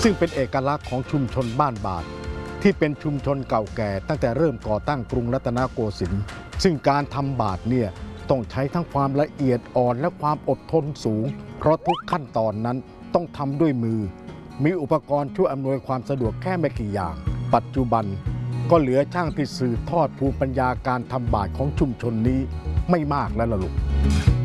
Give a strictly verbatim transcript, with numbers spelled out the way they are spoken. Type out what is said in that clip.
ซึ่งเป็นเอกลักษณ์ของชุมชนบ้านบาดที่เป็นชุมชนเก่าแก่ตั้งแต่เริ่มก่อตั้งกรุงรัตนโกสินทร์ซึ่งการทำบาดเนี่ยต้องใช้ทั้งความละเอียดอ่อนและความอดทนสูงเพราะทุกขั้นตอนนั้นต้องทำด้วยมือมีอุปกรณ์ช่วยอำนวยความสะดวกแค่ไม่กี่อย่างปัจจุบันก็เหลือช่างที่สืบทอดภูมิปัญญาการทำบาดของชุมชนนี้ไม่มากแล้วล่ะลูก